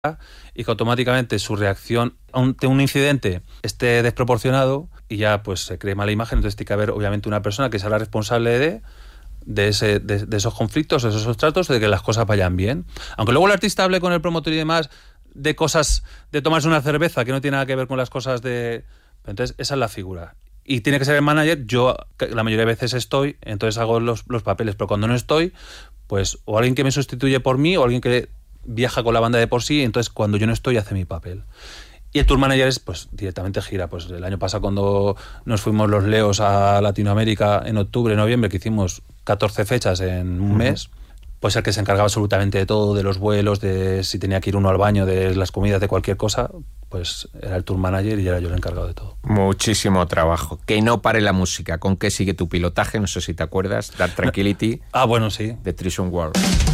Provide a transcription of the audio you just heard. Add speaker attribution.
Speaker 1: y que automáticamente su reacción ante un incidente esté desproporcionado y ya pues se cree mala imagen. Entonces tiene que haber obviamente una persona que sea la responsable de esos conflictos, de esos tratos, de que las cosas vayan bien. Aunque luego el artista hable con el promotor y demás de cosas, de tomarse una cerveza que no tiene nada que ver con las cosas de... Entonces esa es la figura. Y tiene que ser el manager. Yo la mayoría de veces estoy, entonces hago los papeles, pero cuando no estoy, pues o alguien que me sustituye por mí o alguien que viaja con la banda de por sí, entonces cuando yo no estoy hace mi papel. Y el tour manager es, pues, directamente gira. Pues el año pasado cuando nos fuimos los Leos a Latinoamérica en octubre, noviembre, que hicimos 14 fechas en un mes, pues el que se encargaba absolutamente de todo, de los vuelos, de si tenía que ir uno al baño, de las comidas, de cualquier cosa, pues era el tour manager y era yo el encargado de todo.
Speaker 2: Muchísimo trabajo. Que no pare la música. ¿Con qué sigue tu pilotaje? No sé si te acuerdas. Dark Tranquility.
Speaker 1: Bueno, sí.
Speaker 2: De Treason World.